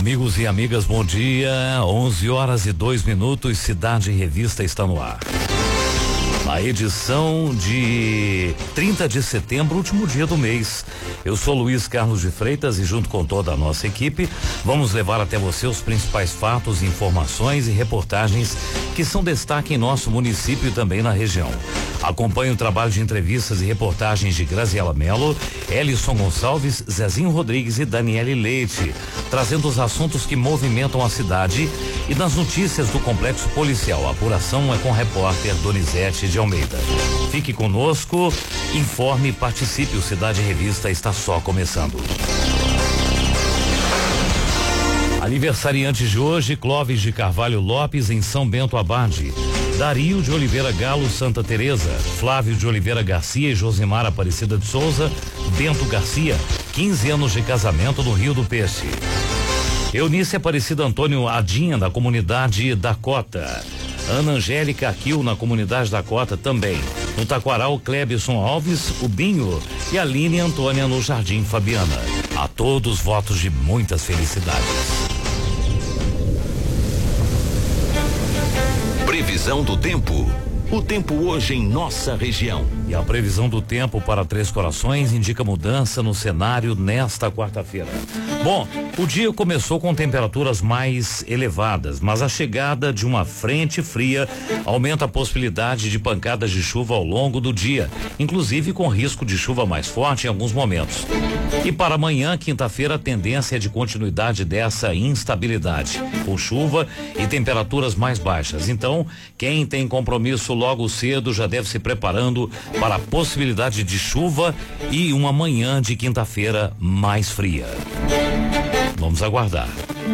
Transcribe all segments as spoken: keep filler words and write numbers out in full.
Amigos e amigas, bom dia. onze horas e dois minutos, Cidade Revista está no ar. A edição de trinta de setembro, último dia do mês. Eu sou Luiz Carlos de Freitas e junto com toda a nossa equipe, vamos levar até você os principais fatos, informações e reportagens que são destaque em nosso município e também na região. Acompanhe o trabalho de entrevistas e reportagens de Graziela Mello, Elison Gonçalves, Zezinho Rodrigues e Daniele Leite, trazendo os assuntos que movimentam a cidade e nas notícias do complexo policial. A apuração é com o repórter Donizete de Almeida. Fique conosco, informe e participe. O Cidade Revista está só começando. Aniversariantes de hoje: Clóvis de Carvalho Lopes, em São Bento Abade. Dario de Oliveira Galo, Santa Teresa. Flávio de Oliveira Garcia e Josimar Aparecida de Souza, Bento Garcia, quinze anos de casamento no Rio do Peixe. Eunice Aparecida Antônio Adinha, da comunidade Dakota. Ana Angélica Aquil, na comunidade Dakota também. No Taquaral, Clebson Alves, o Binho e Aline Antônia no Jardim Fabiana. A todos, votos de muitas felicidades. Previsão do tempo. O tempo hoje em nossa região. E a previsão do tempo para Três Corações indica mudança no cenário nesta quarta-feira. Bom, o dia começou com temperaturas mais elevadas, mas a chegada de uma frente fria aumenta a possibilidade de pancadas de chuva ao longo do dia, inclusive com risco de chuva mais forte em alguns momentos. E para amanhã, quinta-feira, a tendência é de continuidade dessa instabilidade, com chuva e temperaturas mais baixas. Então, quem tem compromisso logo cedo já deve se preparando para a possibilidade de chuva e uma manhã de quinta-feira mais fria. Vamos aguardar.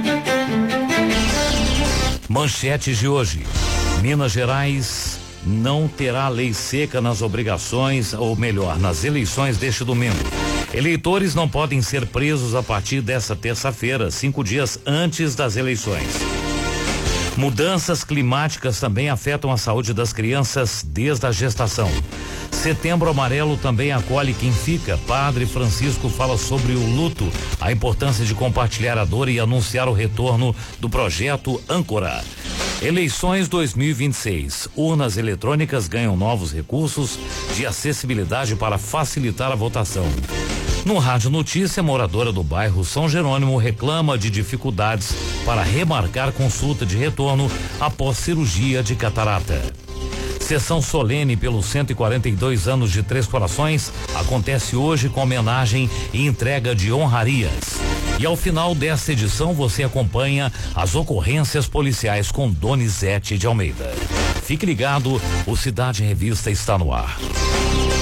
Manchetes de hoje: Minas Gerais não terá lei seca nas obrigações, ou melhor, nas eleições deste domingo. Eleitores não podem ser presos a partir dessa terça-feira, cinco dias antes das eleições. Mudanças climáticas também afetam a saúde das crianças desde a gestação. Setembro Amarelo também acolhe quem fica. Padre Francisco fala sobre o luto, a importância de compartilhar a dor e anunciar o retorno do projeto Âncora. Eleições dois mil e vinte e seis. Urnas eletrônicas ganham novos recursos de acessibilidade para facilitar a votação. No Rádio Notícia, moradora do bairro São Jerônimo reclama de dificuldades para remarcar consulta de retorno após cirurgia de catarata. Sessão solene pelos cento e quarenta e dois anos de Três Corações acontece hoje com homenagem e entrega de honrarias. E ao final desta edição você acompanha as ocorrências policiais com Donizete de Almeida. Fique ligado, o Cidade Revista está no ar.